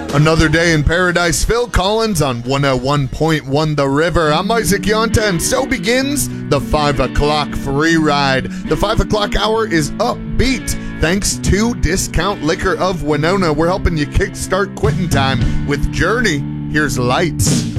Another day in paradise. Phil Collins on 101.1 The River. I'm Isaac Yonta, and so begins the 5 o'clock free ride. The 5 o'clock hour is upbeat thanks to Discount Liquor of Winona. We're helping you kickstart quitting time with Journey. Here's Lights.